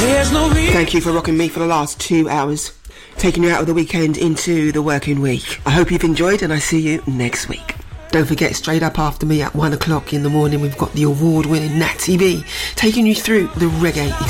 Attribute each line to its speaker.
Speaker 1: Thank you for rocking me for the last 2 hours, taking you out of the weekend into the working week. I hope you've enjoyed, and I see you next week. Don't forget, straight up after me at 1 o'clock in the morning, we've got the award-winning Natty B taking you through the reggae